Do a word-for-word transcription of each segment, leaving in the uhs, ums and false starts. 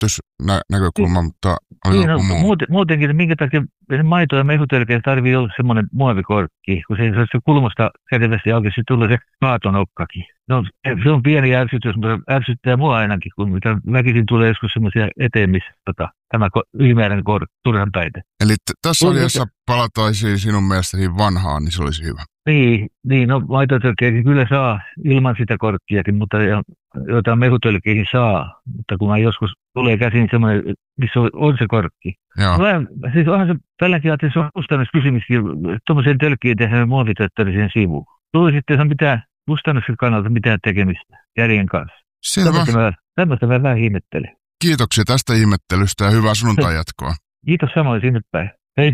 käyttönäkökulma, mutta on niin, joku no, muu. Muuten, muutenkin, että minkä takia maito- ja mehutölkeissä tarvii olla semmoinen muovikorkki, kun se, se kulmasta kätevästi auki, se tulee se kaatonokkakin. No, se on pieni ärsytys, mutta ärsyttää mua ainakin, kun mitä väkisin tulee joskus semmoisia eteen, missä tota, tämä ylimääräinen korkki, turhan taite. Eli t- tässä asiassa palataisiin sinun mielestäsi vanhaan, niin se olisi hyvä. Niin, niin no maitotölkkeihin kyllä saa ilman sitä korkkiakin, mutta jotain mehutölkkeihin saa. Mutta kun mä joskus tulee käsiin semmoinen, missä on, on se korkki. Joo. Mä, siis onhan se tälläkin ajattelin, se on kustannuskysymyskin, tuommoiseen tölkkiin tehdään muovitöttöriseen sivuun. Tuli sitten, se on mitään kustannuksen kannalta mitään tekemistä järjen kanssa. Selvä. Tämmöistä mä vähän ihmettelen. Kiitoksia tästä ihmettelystä ja hyvää sunnuntai jatkoa. Kiitos samoin sinne päin. Hei.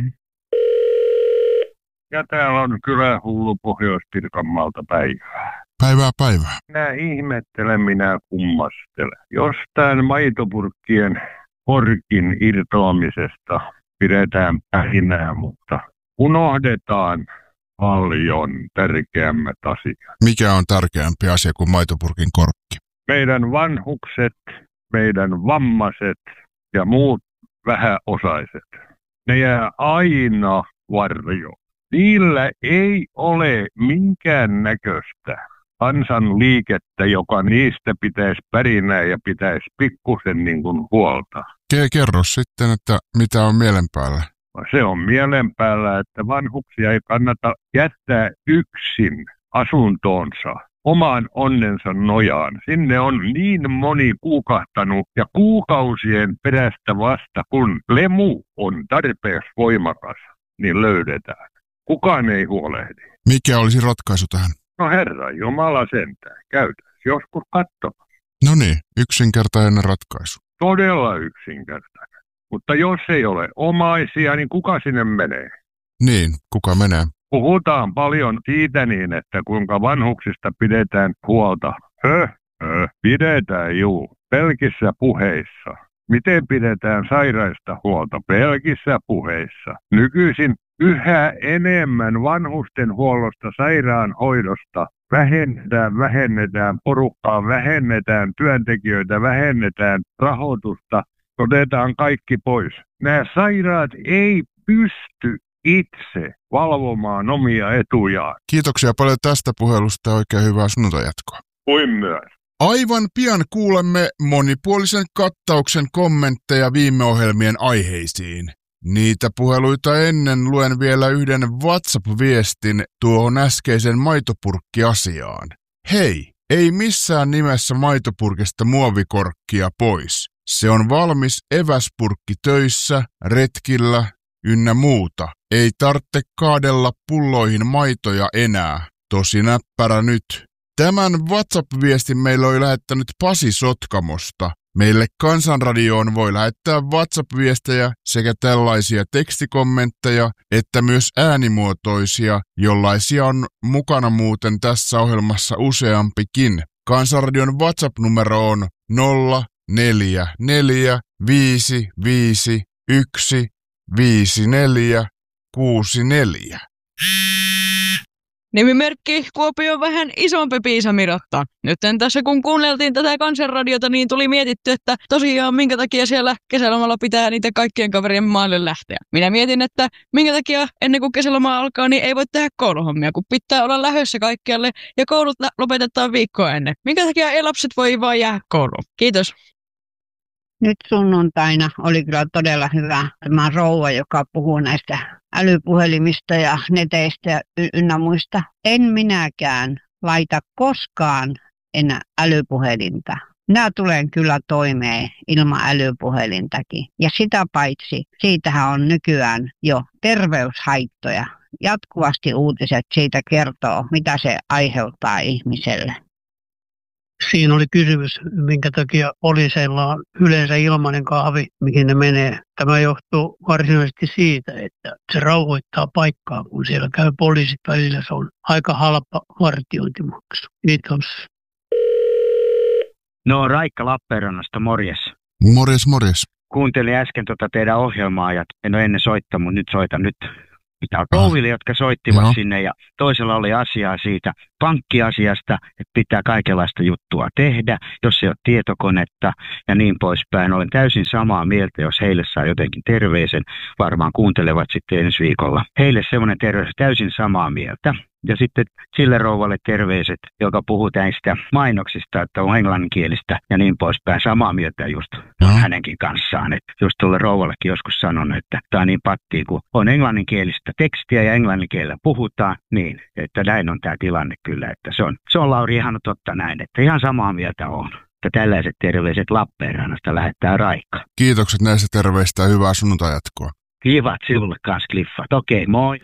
Ja täällä on Kylähullu Pohjois-Pirkanmaalta päivää. Päivää päivää. Minä ihmettelen, minä kummastelen. Jostain maitopurkkien korkin irtoamisesta pidetään pärinää, mutta unohdetaan paljon tärkeämmät asiat. Mikä on tärkeämpi asia kuin maitopurkin korkki? Meidän vanhukset, meidän vammaiset ja muut vähäosaiset, ne jää aina varjoon. Niillä ei ole minkään näköistä kansanliikettä, joka niistä pitäisi pärinää ja pitäisi pikkusen niin kuin huolta. Kerro sitten, että mitä on mielen päällä. Se on mielen päällä, että vanhuksia ei kannata jättää yksin asuntoonsa, omaan onnensa nojaan. Sinne on niin moni kuukahtanut ja kuukausien perästä vasta, kun lemu on tarpeeksi voimakas, niin löydetään. Kukaan ei huolehdi. Mikä olisi ratkaisu tähän? No Herra Jumala sentään, käytäisi joskus katsomassa. No niin, yksinkertainen ratkaisu. Todella yksinkertainen. Mutta jos ei ole omaisia, niin kuka sinne menee? Niin, kuka menee? Puhutaan paljon siitä niin, että kuinka vanhuksista pidetään huolta. Höh, höh, pidetään juu, pelkissä puheissa. Miten pidetään sairaista huolta? Pelkissä puheissa. Nykyisin yhä enemmän vanhusten huollosta, sairaanhoidosta vähennetään, vähennetään porukkaa, vähennetään työntekijöitä, vähennetään rahoitusta, otetaan kaikki pois. Nämä sairaat ei pysty itse valvomaan omia etujaan. Kiitoksia paljon tästä puhelusta ja oikein hyvää sunnuntajatkoa. Kuin myös. Aivan pian kuulemme monipuolisen kattauksen kommentteja viime ohjelmien aiheisiin. Niitä puheluita ennen luen vielä yhden WhatsApp-viestin tuohon äskeisen maitopurkkiasiaan. Hei, ei missään nimessä maitopurkista muovikorkkia pois. Se on valmis eväspurkki töissä, retkillä ynnä muuta. Ei tarvitse kaadella pulloihin maitoja enää. Tosi näppärä nyt. Tämän WhatsApp-viestin meillä oli lähettänyt Pasi Sotkamosta. Meille Kansanradioon voi lähettää WhatsApp-viestejä sekä tällaisia tekstikommentteja, että myös äänimuotoisia, jollaisia on mukana muuten tässä ohjelmassa useampikin. Kansanradion WhatsApp-numero on nolla neljä neljä viisi viisi yksi viisi neljä kuusi neljä. Nimimerkki Kuopio vähän isompi Piisa Miratta. Nyt tässä kun kuunneltiin tätä Kansanradiota, niin tuli mietitty, että tosiaan minkä takia siellä kesälomalla pitää niitä kaikkien kaverien maalle lähteä. Minä mietin, että minkä takia ennen kuin kesäloma alkaa, niin ei voi tehdä kouluhommia, kun pitää olla lähdössä kaikkialle ja koulut lopetetaan viikkoa ennen. Minkä takia ei lapset voi vaan jäädä kouluun? Kiitos. Nyt sunnuntaina oli kyllä todella hyvä tämä rouva, joka puhuu näistä älypuhelimista ja neteistä ja ynnä muista. En minäkään laita koskaan enää älypuhelinta. Minä tulen kyllä toimeen ilman älypuhelintakin. Ja sitä paitsi, siitähän on nykyään jo terveyshaittoja. Jatkuvasti uutiset siitä kertoo, mitä se aiheuttaa ihmiselle. Siinä oli kysymys, minkä takia poliiseilla on yleensä ilmainen kahvi, mihin ne menee. Tämä johtuu varsinaisesti siitä, että se rauhoittaa paikkaa, kun siellä käy poliisit välillä. Se on aika halpa vartiointimaksu. Kiitos. No Raikka Lappeenrannasta, morjes. Morjes, morjes. Kuuntelin äsken tuota teidän ohjelmaa ja en ole ennen soittanut, mutta nyt soitan nyt. Mitä on rouville, jotka soittivat Joo. sinne ja toisella oli asiaa siitä pankkiasiasta, että pitää kaikenlaista juttua tehdä, jos ei ole tietokonetta ja niin poispäin. Olen täysin samaa mieltä, jos heille saa jotenkin terveisen, varmaan kuuntelevat sitten ensi viikolla. Heille semmoinen terveys täysin samaa mieltä. Ja sitten sille rouvalle terveiset, joka puhuu näistä mainoksista, että on englanninkielistä ja niin poispäin. Samaa mieltä just Joo. hänenkin kanssaan. Että just tuolle rouvallekin joskus sanon, että tämä on niin pattia, kun on englanninkielistä tekstiä ja englanninkielellä puhutaan, niin että näin on tämä tilanne kyllä. Että se on, se on Lauri ihan totta näin, että ihan samaa mieltä on. Että tällaiset terveiset Lappeenrannasta lähettää Raikka. Kiitokset näistä terveistä ja hyvää sunnuntai-jatkoa. Kivat sinulle kanssa, Cliffat. Okei, moi.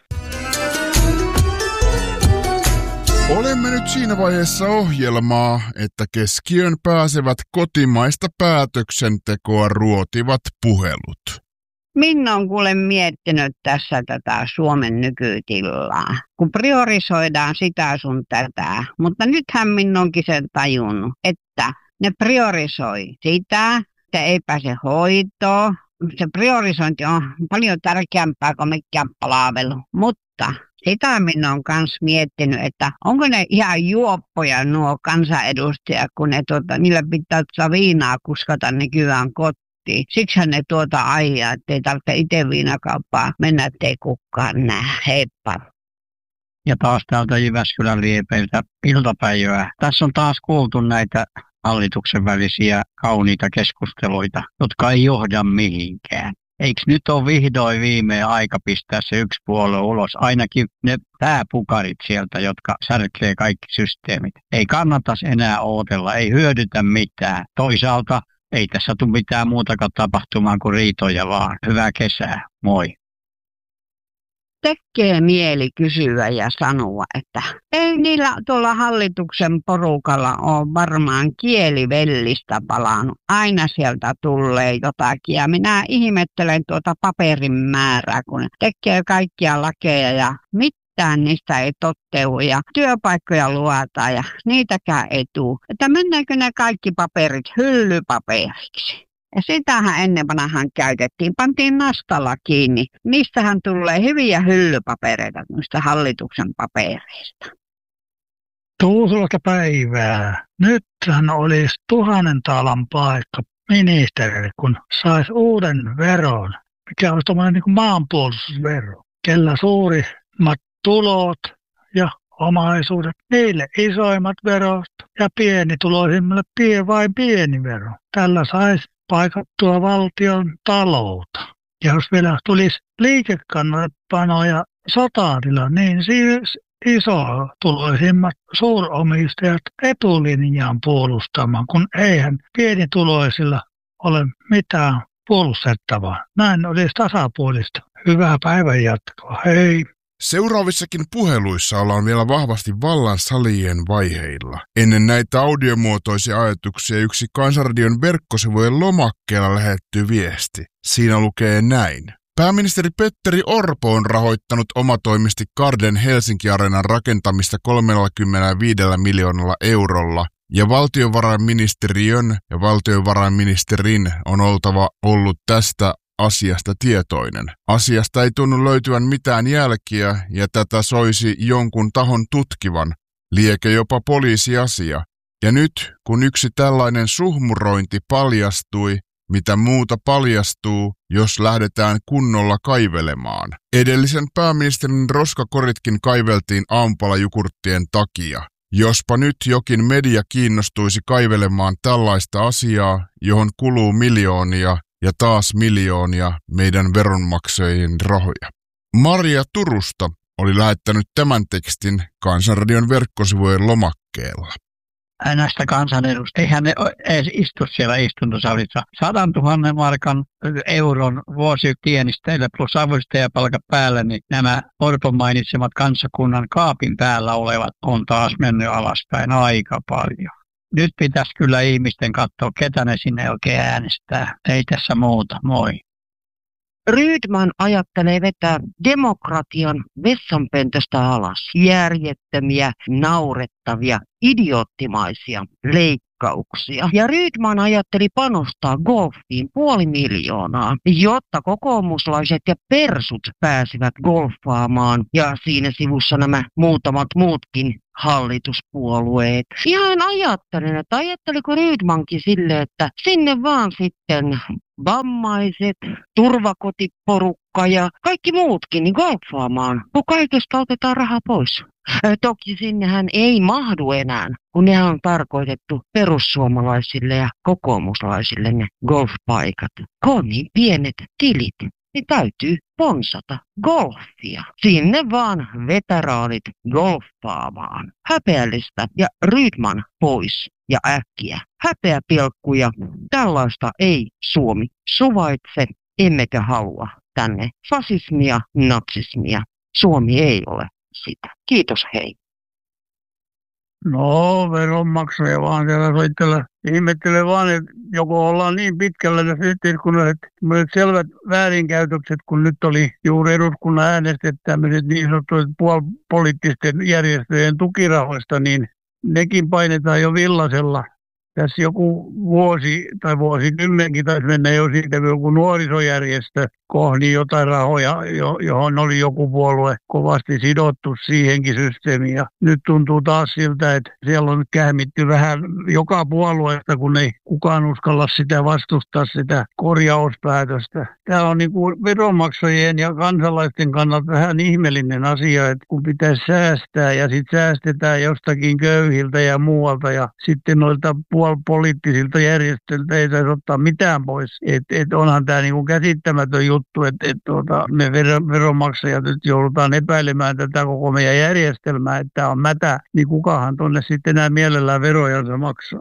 Olemme nyt siinä vaiheessa ohjelmaa, että keskiöön pääsevät kotimaista päätöksentekoa ruotivat puhelut. Minä olen kuule miettinyt tässä tätä Suomen nykytilaa, kun priorisoidaan sitä sun tätä. Mutta nythän minä onkin sen tajunnut, että ne priorisoi sitä, että ei pääse hoitoon. Se priorisointi on paljon tärkeämpää kuin mikään palvelu, mutta sitä minä olen myös miettinyt, että onko ne ihan juoppoja nuo kansanedustajat, kun ne tuota, niillä pitää tuota viinaa kuskata nykyään kotiin. Siksihän ne tuota ajaa, ettei tarvitse itse viinakauppaan mennä, ettei kukaan näe. Heippa. Ja taas täältä Jyväskylän liepeiltä iltapäivää. Tässä on taas kuultu näitä hallituksen välisiä kauniita keskusteluita, jotka ei johda mihinkään. Eikö nyt ole vihdoin viimein aika pistää se yksi puolue ulos? Ainakin ne pääpukarit sieltä, jotka särkee kaikki systeemit. Ei kannattaisi enää ootella, ei hyödytä mitään. Toisaalta ei tässä tule mitään muutakaan tapahtumaan kuin riitoja vaan. Hyvää kesää, moi. Tekee mieli kysyä ja sanoa, että ei niillä tuolla hallituksen porukalla ole varmaan kielivellistä palannut. Aina sieltä tulee jotakin ja minä ihmettelen tuota paperin määrää, kun tekee kaikkia lakeja ja mitään niistä ei totteu ja työpaikkoja luotaan ja niitäkään ei tule. Että mennäänkö ne kaikki paperit hyllypaperiksi? Ja sitähän ennen vanhaan käytettiin, pantiin nastalla kiinni. Niistähän tulee hyviä hyllypapereita noista hallituksen papereista. Tuusulka päivää. Nythän olisi tuhannen taalan paikka ministerille, kun saisi uuden veron, mikä olisi tuommoinen niin kuin maanpuolustusvero. Kellä suurimmat tulot ja omaisuudet, niille isoimmat verot ja pienituloisimmille pie, vain pieni vero. Tällä saisi paikattua valtion taloutta. Ja jos vielä tulisi liikekannallepano ja sotatila, niin siis isotuloisimmat suuromistajat etulinjaan puolustamaan, kun eihän pienituloisilla ole mitään puolustettavaa. Näin olisi tasapuolista. Hyvää päivän jatkoa. Hei! Seuraavissakin puheluissa ollaan vielä vahvasti vallan salien vaiheilla. Ennen näitä audiomuotoisia ajatuksia yksi Kansanradion verkkosivujen lomakkeella lähetty viesti. Siinä lukee näin. Pääministeri Petteri Orpo on rahoittanut omatoimisesti Garden Helsinki-areenan rakentamista kolmekymmentäviisi miljoonalla eurolla, ja valtiovarainministeriön ja valtiovarainministerin on oltava ollut tästä asiasta tietoinen. Asiasta ei tunnu löytyvän mitään jälkiä ja tätä soisi jonkun tahon tutkivan, liekö jopa poliisiasia. Ja nyt, kun yksi tällainen suhmurointi paljastui, mitä muuta paljastuu, jos lähdetään kunnolla kaivelemaan. Edellisen pääministerin roskakoritkin kaiveltiin aamupalajukurttien takia. Jospa nyt jokin media kiinnostuisi kaivelemaan tällaista asiaa, johon kuluu miljoonia, ja taas miljoonia meidän veronmaksajien rahoja. Maria Turusta oli lähettänyt tämän tekstin Kansanradion verkkosivujen lomakkeella. Näistä kansanedustajista, eihän ne edes istu siellä istuntosalissa. Sadan tuhannen markan euron vuositienisteillä plus avustajapalkat päällä, niin nämä Orpon mainitsemat kansakunnan kaapin päällä olevat on taas mennyt alaspäin aika paljon. Nyt pitäisi kyllä ihmisten katsoa, ketä ne sinne oikein äänestää. Ei tässä muuta. Moi. Rydman ajattelee vetää demokratian vessanpöntöstä alas. Järjettömiä, naurettavia, idioottimaisia leikkauksia. leikkauksia. Ja Rydman ajatteli panostaa golfiin puoli miljoonaa, jotta kokoomuslaiset ja persut pääsivät golfaamaan. Ja siinä sivussa nämä muutamat muutkin hallituspuolueet. Ihan ajattelen, että ajatteliko Rydmankin sille, että sinne vaan sitten vammaiset, turvakotiporukka ja kaikki muutkin niin golfaamaan, kun kaikesta otetaan rahaa pois. Toki sinnehän ei mahdu enää, kun ne on tarkoitettu perussuomalaisille ja kokoomuslaisille ne golfpaikat. Kun on niin pienet tilit, niin täytyy sponsata golfia. Sinne vaan veteraanit golfaamaan. Häpeällistä ja Rydman pois ja äkkiä. Häpeäpilkkuja. Tällaista ei Suomi suvaitse, emmekä halua tänne fasismia, natsismia. Suomi ei ole sitä. Kiitos, hei. No, veronmaksaja vaan siellä soittelee. Ihmettelee vaan, että joko ollaan niin pitkällä tässä yhteiskunnassa, että selvät väärinkäytökset, kun nyt oli juuri eduskunnan äänestet tämmöiset niin sanotut puolipoliittisten järjestöjen tukirahoista, niin nekin painetaan jo villasella. Tässä joku vuosi tai vuosikymmenkin taisi mennä jo siitä, joku nuorisojärjestö kohdi jotain rahoja, johon oli joku puolue kovasti sidottu siihenkin systeemiin. Ja nyt tuntuu taas siltä, että siellä on kähmitty vähän joka puolueesta, kun ei kukaan uskalla sitä vastustaa sitä korjauspäätöstä. Tämä on niin kuin veronmaksajien ja kansalaisten kannalta vähän ihmeellinen asia, että kun pitäisi säästää ja sitten säästetään jostakin köyhiltä ja muualta ja sitten noilta puolipoliittisilta järjestöiltä ei saisi ottaa mitään pois. Et, et onhan tämä niin kuin käsittämätön juttu. Että et, tuota, me veronmaksajat nyt joudutaan epäilemään tätä koko meidän järjestelmää, että tämä on mätä, niin kukahan tuonne sitten enää mielellään verojansa maksaa.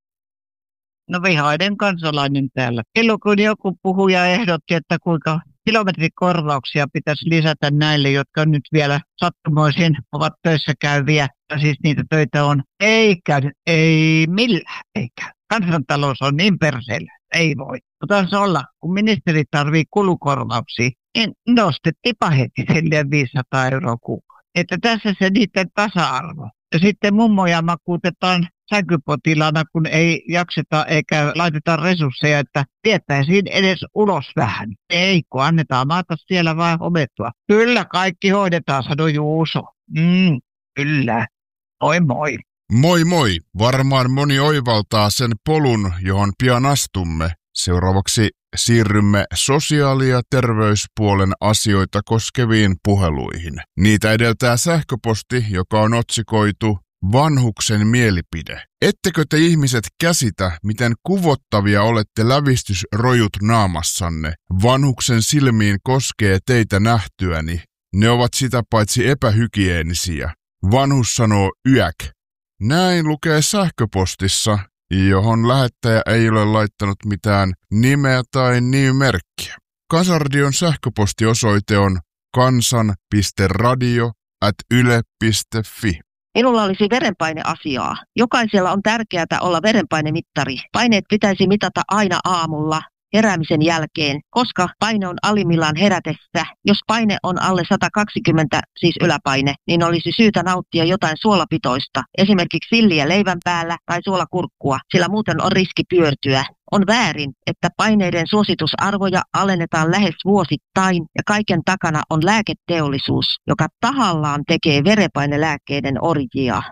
No vihainen kansalainen täällä. Silloin kun joku puhuja ehdotti, että kuinka kilometrikorvauksia pitäisi lisätä näille, jotka nyt vielä sattumoisin ovat töissä käyviä, ja siis niitä töitä on, eikä, ei millään, eikä. Kansantalous on niin perseellä, ei voi. Mutta se olla, kun ministeri tarvii kulukorvauksia, niin nostettiinpa heti silleen viisisataa euroa kuukausi. Että tässä se niiden tasa-arvo. Ja sitten mummoja makuutetaan sänkypotilaana, kun ei jakseta eikä laiteta resursseja, että viettäisiin edes ulos vähän. Ei, kun annetaan maata siellä vaan homettua. Kyllä, kaikki hoidetaan, sanoi Juuso. Mm, kyllä. Moi moi. Moi moi. Varmaan moni oivaltaa sen polun, johon pian astumme. Seuraavaksi siirrymme sosiaali- ja terveyspuolen asioita koskeviin puheluihin. Niitä edeltää sähköposti, joka on otsikoitu Vanhuksen mielipide. Ettekö te ihmiset käsitä, miten kuvottavia olette lävistysrojut naamassanne? Vanhuksen silmiin koskee teitä nähtyäni. Ne ovat sitä paitsi epähygienisiä. Vanhus sanoo yäk. Näin lukee sähköpostissa, johon lähettäjä ei ole laittanut mitään nimeä tai nimimerkkiä. Kansanradion sähköpostiosoite on kansan piste radio ät yle piste fi. Minulla olisi verenpaineasiaa. Jokaisella on tärkeää olla verenpainemittari. Paineet pitäisi mitata aina aamulla heräämisen jälkeen, koska paine on alimmillaan herätessä. Jos paine on alle sata kaksikymmentä, siis yläpaine, niin olisi syytä nauttia jotain suolapitoista, esimerkiksi silliä leivän päällä tai suolakurkkua, sillä muuten on riski pyörtyä. On väärin, että paineiden suositusarvoja alennetaan lähes vuosittain ja kaiken takana on lääketeollisuus, joka tahallaan tekee verenpainelääkkeiden orjia.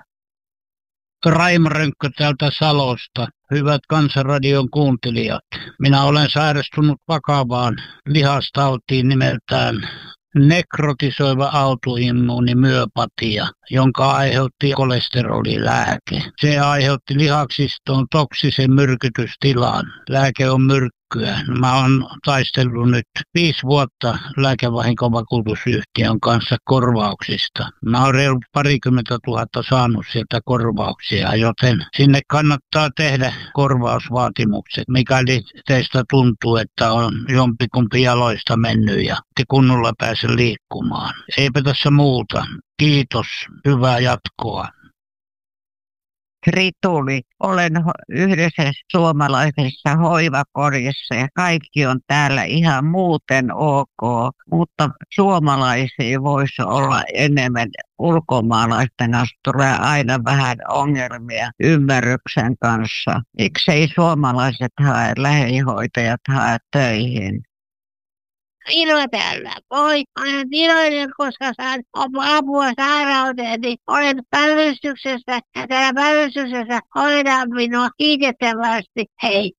Raimo Rönkkö täältä Salosta. Hyvät Kansanradion kuuntelijat. Minä olen sairastunut vakavaan lihastautiin nimeltään nekrotisoiva autoimmuunimyöpatia, jonka aiheutti kolesterolilääke. Se aiheutti lihaksistoon toksisen myrkytystilan. Lääke on myrkkyä. Mä oon taistellut nyt viisi vuotta lääkevahinkovakuutusyhtiön kanssa korvauksista. Mä oon reilut parikymmentä tuhatta saanut sieltä korvauksia, joten sinne kannattaa tehdä korvausvaatimukset, mikäli teistä tuntuu, että on jompikumpi jaloista mennyt ja te kunnolla pääse liikkumaan. Eipä tässä muuta. Kiitos. Hyvää jatkoa. Rituli. Olen ho- yhdessä suomalaisessa hoivakodissa ja kaikki on täällä ihan muuten ok, mutta suomalaisia voisi olla enemmän. Ulkomaalaisten kanssa tulee aina vähän ongelmia ymmärryksen kanssa. Miksei suomalaiset hae, lähihoitajat hae töihin? Minua täällä. Moi, olen iloinen, koska saan apua sairauteen, niin olen päivystyksessä ja täällä päivystyksessä hoidaan minua kiitettävästi. Hei!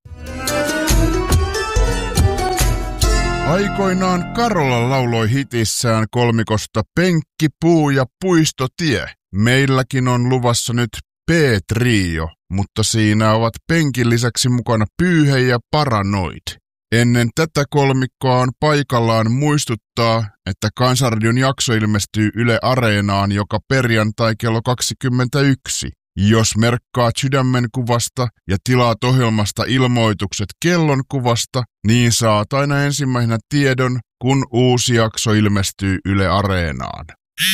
Aikoinaan Karola lauloi hitissään kolmikosta Penkki, puu ja puistotie. Meilläkin on luvassa nyt P-trio, mutta siinä ovat Penkin lisäksi mukana Pyyhe ja Paranoid. Ennen tätä kolmikkoa on paikallaan muistuttaa, että Kansanradion jakso ilmestyy Yle Areenaan joka perjantai kello kaksikymmentäyksi. Jos merkkaat sydämenkuvasta ja tilaat ohjelmasta ilmoitukset kellonkuvasta, niin saat aina ensimmäisenä tiedon, kun uusi jakso ilmestyy Yle Areenaan.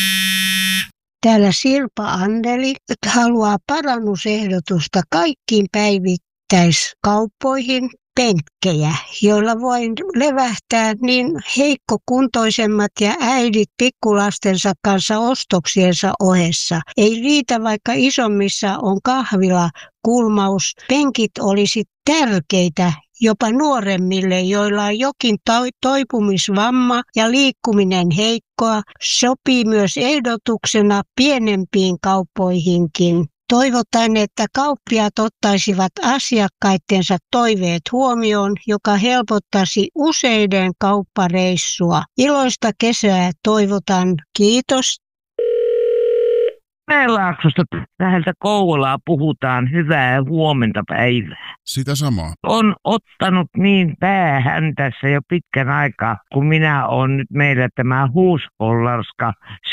Täällä Sirpa Anneli haluaa parannusehdotusta kaikkiin päivittäiskauppoihin penkkejä, joilla voin levähtää niin heikkokuntoisemmat ja äidit pikkulastensa kanssa ostoksiensa ohessa. Ei riitä, vaikka isommissa on kahvila, kulmaus. Penkit olisi tärkeitä jopa nuoremmille, joilla on jokin toipumisvamma ja liikkuminen heikkoa. Sopii myös ehdotuksena pienempiin kauppoihinkin. Toivotaan, että kauppiaat ottaisivat asiakkaittensa toiveet huomioon, joka helpottaisi useiden kauppareissua. Iloista kesää toivotan. Kiitos. Mäenlaaksosta läheltä Kouvolaa puhutaan. Hyvää huomenta päivää. Sitä samaa. On ottanut niin päähän tässä jo pitkän aikaa, kun minä olen nyt meillä tämä huuspollarska,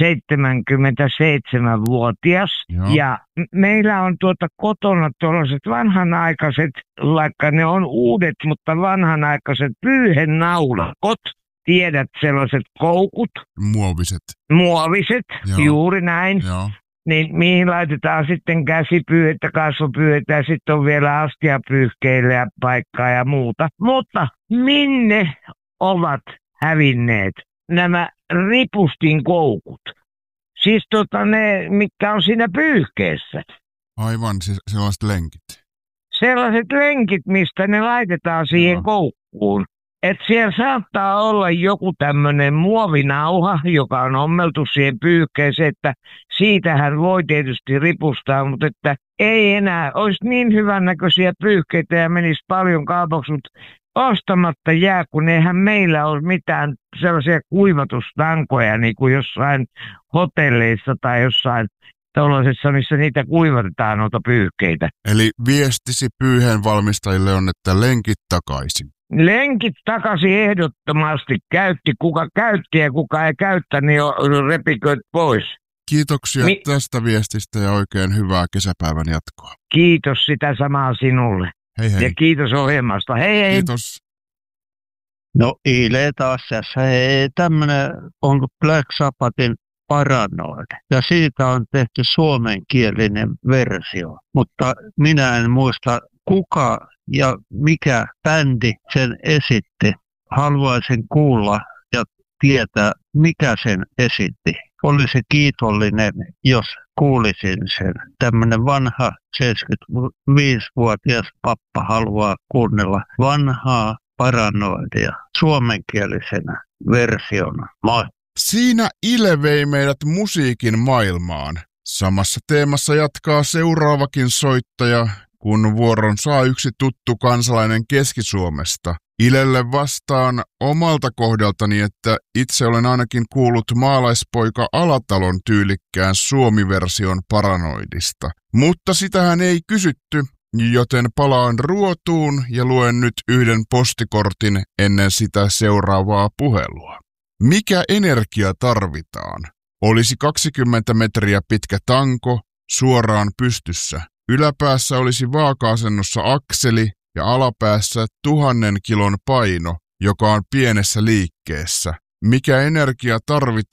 seitsemänkymmentäseitsemänvuotias. Joo. Ja meillä on tuota kotona tuollaiset vanhanaikaiset, vaikka ne on uudet, mutta vanhanaikaiset pyyhennaulakot. Tiedät, sellaiset koukut. Muoviset. Muoviset, Joo. juuri näin. Joo. Niin mihin laitetaan sitten käsipyyhettä, kasvopyyhettä ja sitten on vielä astiapyyhkeille ja paikkaa ja muuta. Mutta minne ovat hävinneet nämä ripustin koukut? Siis tota ne, mitkä on siinä pyyhkeessä. Aivan, siis sellaiset lenkit. Sellaiset lenkit, mistä ne laitetaan siihen Joo. koukkuun. Että siellä saattaa olla joku tämmöinen muovinauha, joka on ommeltu siihen pyyhkeeseen, että siitähän voi tietysti ripustaa, mutta että ei enää olisi niin hyvännäköisiä pyyhkeitä ja menisi paljon kaupaksi, mutta ostamatta jää, kun eihän meillä ole mitään sellaisia kuivatustankoja niin kuin jossain hotelleissa tai jossain tuollaisessa, missä niitä kuivatetaan noita pyyhkeitä. Eli viestisi pyyheen valmistajille on, että lenkit takaisin. Lenkit takaisin ehdottomasti. Käytti kuka käytti ja kuka ei käyttänyt, niin repiköt pois. Kiitoksia Mi- tästä viestistä ja oikein hyvää kesäpäivän jatkoa. Kiitos sitä samaa sinulle. Hei hei. Ja kiitos ohjelmasta. Hei hei. Kiitos. No Ile taas tässä. Hei, tämmönen on Black Sabbathin Paranoid. Ja siitä on tehty suomenkielinen versio. Mutta minä en muista kuka ja mikä bändi sen esitti. Haluaisin kuulla ja tietää, mikä sen esitti. Olisi kiitollinen, jos kuulisin sen. Tämmöinen vanha seitsemänkymmentäviisivuotias pappa haluaa kuunnella vanhaa Paranoidia suomenkielisenä versiona. Moi! Siinä Ile vei meidät musiikin maailmaan. Samassa teemassa jatkaa seuraavakin soittaja, kun vuoron saa yksi tuttu kansalainen Keski-Suomesta. Ilelle vastaan omalta kohdaltani, että itse olen ainakin kuullut maalaispoika Alatalon tyylikkään suomiversion Paranoidista. Mutta sitähän ei kysytty, joten palaan ruotuun ja luen nyt yhden postikortin ennen sitä seuraavaa puhelua. Mikä energia tarvitaan? Olisi kaksikymmentä metriä pitkä tanko suoraan pystyssä. Yläpäässä olisi vaaka-asennossa akseli ja alapäässä tuhannen kilon paino, joka on pienessä liikkeessä. Mikä energia tarvitaan,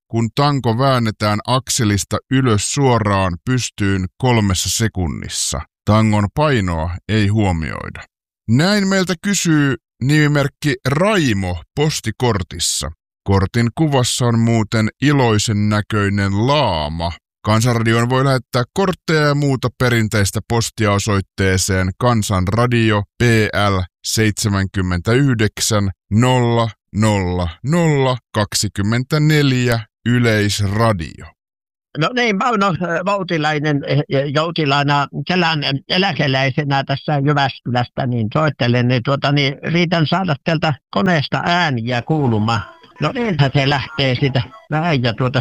kun tanko väännetään akselista ylös suoraan pystyyn kolmessa sekunnissa. Tangon painoa ei huomioida. Näin meiltä kysyy nimimerkki Raimo postikortissa. Kortin kuvassa on muuten iloisen näköinen laama. Kansanradioon voi lähettää kortteja ja muuta perinteistä postia osoitteeseen Kansanradio P L seitsemänkymmentäyhdeksän nolla nolla nolla kaksikymmentäneljä Yleisradio. No niin, Mauno Voutilainen Joutilaana Kelan eläkeläisenä tässä Jyväskylästä, niin soittelen, niin, tuota, niin riitän saada tältä koneesta ääniä kuulumaan. No niinhän se lähtee sitä näin ja tuota...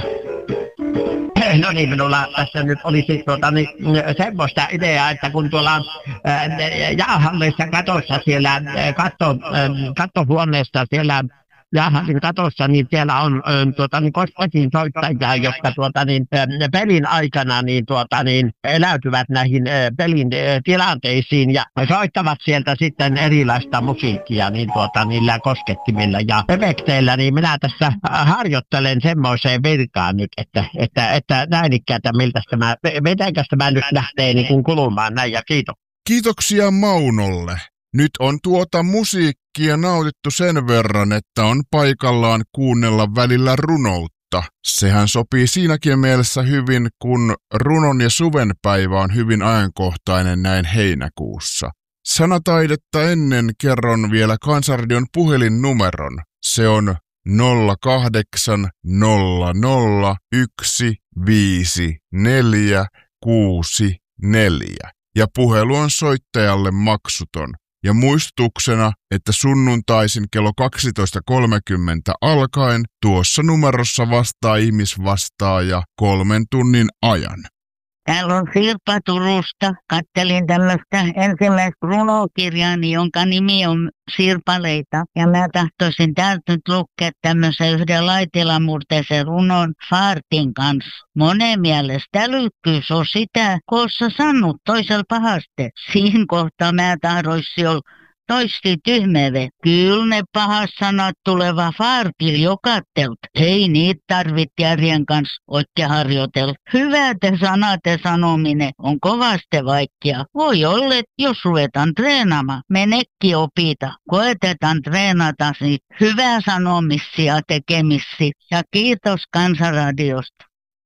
No niin, minulla tässä nyt olisi tuota, niin, semmoista ideaa, että kun tuolla jäähallissa katossa siellä, katto, kattohuoneesta siellä jäähallin katossa, niin siellä on tuota, niin kotiin soittajia, jotka tuota, niin, pelin aikana niin, tuota, niin, eläytyvät näihin pelin tilanteisiin ja soittavat sieltä sitten erilaista musiikkia niin, tuota, niillä koskettimilla ja efekteillä, niin minä tässä harjoittelen semmoiseen virkaan nyt, että, että, että näin ikään, miltä tämä, mitenkäs tämä nyt lähtee niin kuin kulumaan näin ja kiitos. Kiitoksia Maunolle. Nyt on tuota musiikkia nautittu sen verran, että on paikallaan kuunnella välillä runoutta. Sehän sopii siinäkin mielessä hyvin, kun runon ja suvenpäivä on hyvin ajankohtainen näin heinäkuussa. Sanataidetta ennen kerron vielä Kansanradion puhelinnumeron. Se on nolla kahdeksan nolla nolla yksi viisi neljä kuusi neljä ja puhelu on soittajalle maksuton. Ja muistutuksena, että sunnuntaisin kello kaksitoista kolmekymmentä alkaen tuossa numerossa vastaa ihmisvastaaja kolmen tunnin ajan. Täällä on Sirpa Turusta. Kattelin tällaista ensimmäistä runokirjaani, jonka nimi on Sirpaleita. Ja mä tahtoisin täältä nyt lukea tämmöisen yhden laitilamurteisen runon Faartin kanssa. Monen mielestä älykkyys on sitä, koossa sanot toisella pahaste. Siinä kohtaa mä tahdoisin olla toisti tyhmeve. Kyllä ne pahat sanat tuleva Faartil jokattelt. Ei niitä tarvit järjen kanssa oikein harjoitella. Hyvät sanat ja sanominen on kovasti vaikea. Voi olla, jos ruvetaan treenaamaan. Menekki opita. Koetetaan treenata siitä hyvää sanomisia tekemisiä. Ja kiitos Kansanradiosta.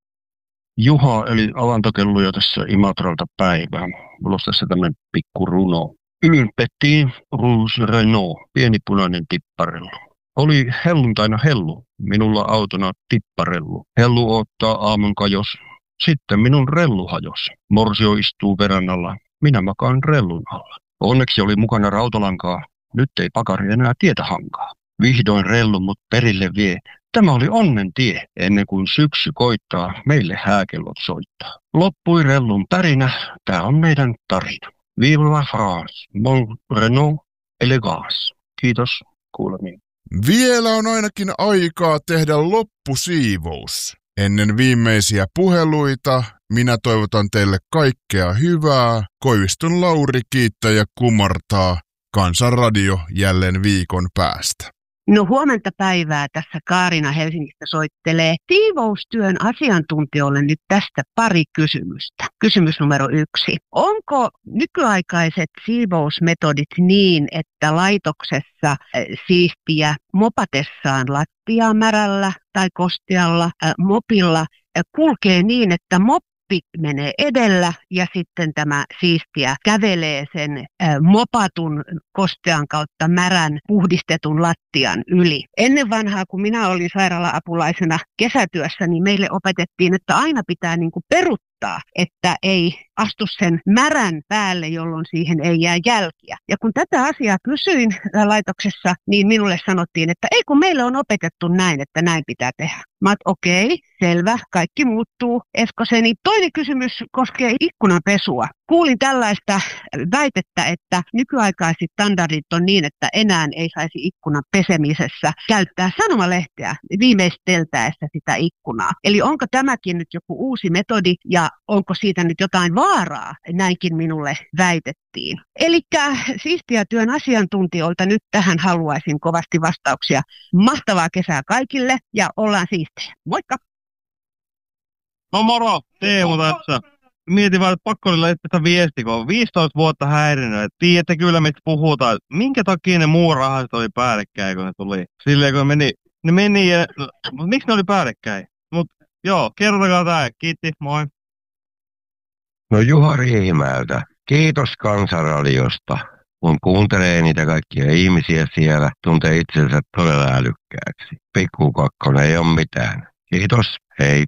Juha eli avantokelluja tässä Imatralta päivää. Mulla on tässä tämmöinen pikku runo. Un petit rouge Renault, pieni punainen tipparellu. Oli helluntaina hellu, minulla autona tipparellu. Hellu ottaa aamun kajos, sitten minun rellu hajos. Morsio istuu verannalla, minä makaan rellun alla. Onneksi oli mukana rautalankaa, nyt ei pakari enää tietä hankaa. Vihdoin rellu mut perille vie. Tämä oli onnen tie, ennen kuin syksy koittaa, meille hääkellot soittaa. Loppui rellun pärinä, tää on meidän tarina. Vive la France, mon Renault élégance. Kiitos, kuulemiin. Vielä on ainakin aikaa tehdä loppusiivous. Ennen viimeisiä puheluita minä toivotan teille kaikkea hyvää. Koiviston Lauri kiittää ja kumartaa. Kansanradio jälleen viikon päästä. No huomenta päivää, tässä Kaarina Helsingistä soittelee siivoustyön asiantuntijoille nyt tästä pari kysymystä. Kysymys numero yksi. Onko nykyaikaiset siivousmetodit niin, että laitoksessa siistiä mopatessaan lattiaa märällä tai kostealla äh, mopilla äh, kulkee niin, että mop menee edellä ja sitten tämä siistiä kävelee sen ä, mopatun kostean kautta märän puhdistetun lattian yli. Ennen vanhaa, kun minä olin sairaala-apulaisena kesätyössä, niin meille opetettiin, että aina pitää niin kuin peruttaa, että ei astu sen märän päälle, jolloin siihen ei jää jälkiä. Ja kun tätä asiaa kysyin laitoksessa, niin minulle sanottiin, että ei kun meille on opetettu näin, että näin pitää tehdä. Mä oot, okei, okay, selvä, kaikki muuttuu. Eskoseni. Toinen kysymys koskee ikkunanpesua. Kuulin tällaista väitettä, että nykyaikaiset standardit on niin, että enää ei saisi ikkunan pesemisessä käyttää sanomalehteä viimeisteltäessä sitä ikkunaa. Eli onko tämäkin nyt joku uusi metodi ja onko siitä nyt jotain vaaraa? Näinkin minulle väitettiin. Eli siistiä työn asiantuntijoilta nyt tähän haluaisin kovasti vastauksia. Mahtavaa kesää kaikille ja ollaan siistejä. Moikka! No moro, Teemu tässä. Mietin vaan, että pakko oli laittaa viesti, kun on viisitoista vuotta häirinyt. Et tiedätte kyllä, mistä puhutaan. Minkä takia ne muu rahastot oli päällekkäin, kun ne tuli? Silleen, kun ne meni, ne meni ja... Mut miksi ne oli päällekkäin? Mut joo, kertokaa tää. Kiitti, moi. No Juha Riihimäeltä. Kiitos Kansanradiosta. Kun kuuntelee niitä kaikkia ihmisiä siellä, tuntee itsensä todella älykkääksi. Pikku kakkonen ei ole mitään. Kiitos, hei.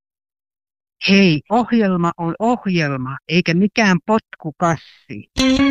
Hei, ohjelma on ohjelma, eikä mikään potkukassi.